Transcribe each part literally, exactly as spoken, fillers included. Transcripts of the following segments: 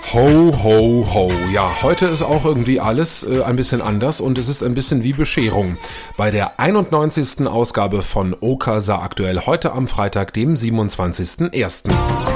Ho, ho, ho. Ja, heute ist auch irgendwie alles äh, ein bisschen anders und es ist ein bisschen wie Bescherung. Bei der einundneunzigsten Ausgabe von Okasa aktuell, heute am Freitag, dem siebenundzwanzigsten ersten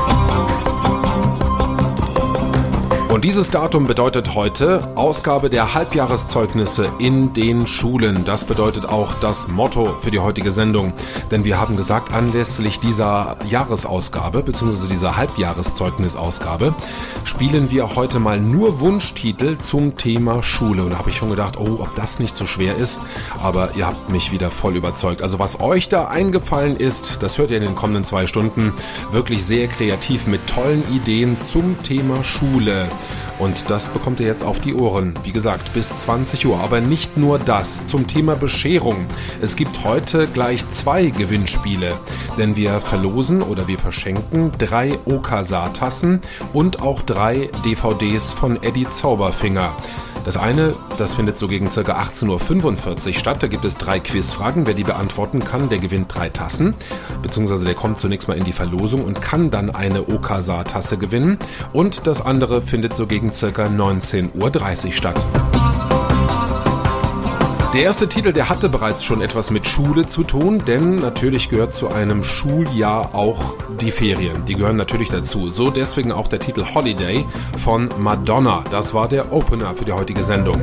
Und dieses Datum bedeutet heute Ausgabe der Halbjahreszeugnisse in den Schulen. Das bedeutet auch das Motto für die heutige Sendung. Denn wir haben gesagt, anlässlich dieser Jahresausgabe bzw. dieser Halbjahreszeugnisausgabe spielen wir heute mal nur Wunschtitel zum Thema Schule. Und da habe ich schon gedacht, oh, ob das nicht so schwer ist. Aber ihr habt mich wieder voll überzeugt. Also was euch da eingefallen ist, das hört ihr in den kommenden zwei Stunden. Wirklich sehr kreativ mit tollen Ideen zum Thema Schule. Und das bekommt ihr jetzt auf die Ohren. Wie gesagt, bis zwanzig Uhr. Aber nicht nur das. Zum Thema Bescherung. Es gibt heute gleich zwei Gewinnspiele. Denn wir verlosen oder wir verschenken drei Okasa-Tassen und auch drei D V Ds von Eddie Zauberfinger. Das eine, das findet so gegen ca. achtzehn Uhr fünfundvierzig statt. Da gibt es drei Quizfragen. Wer die beantworten kann, der gewinnt drei Tassen. Beziehungsweise der kommt zunächst mal in die Verlosung und kann dann eine Okasa-Tasse gewinnen. Und das andere findet so gegen ca. neunzehn Uhr dreißig statt. Der erste Titel, der hatte bereits schon etwas mit Schule zu tun, denn natürlich gehört zu einem Schuljahr auch die Ferien. Die gehören natürlich dazu. So deswegen auch der Titel Holiday von Madonna. Das war der Opener für die heutige Sendung.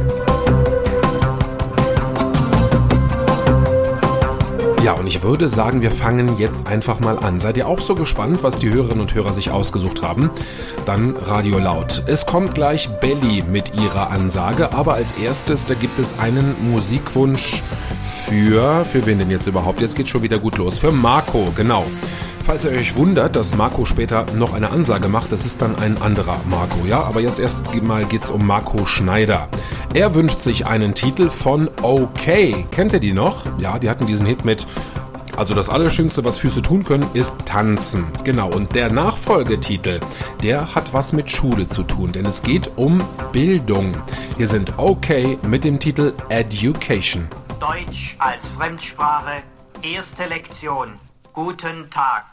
Ja, und ich würde sagen, wir fangen jetzt einfach mal an. Seid ihr auch so gespannt, was die Hörerinnen und Hörer sich ausgesucht haben? Dann Radio laut. Es kommt gleich Belly mit ihrer Ansage, aber als erstes, da gibt es einen Musikwunsch für, für wen denn jetzt überhaupt? Jetzt geht's schon wieder gut los. Für Marco, genau. Falls ihr euch wundert, dass Marco später noch eine Ansage macht, das ist dann ein anderer Marco, ja? Aber jetzt erst mal geht's um Marco Schneider. Er wünscht sich einen Titel von Okay. Kennt ihr die noch? Ja, die hatten diesen Hit mit Also das Allerschönste, was Füße tun können, ist tanzen. Genau, und der Nachfolgetitel, der hat was mit Schule zu tun, denn es geht um Bildung. Hier sind Okay mit dem Titel Education. Deutsch als Fremdsprache, erste Lektion. Guten Tag.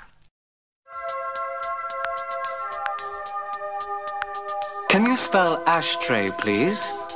Can you spell ashtray, please?